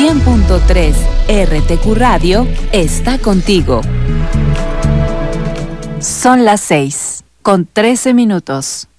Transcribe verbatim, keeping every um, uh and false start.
cien punto tres R T Q Radio está contigo. Son las seis, con trece minutos.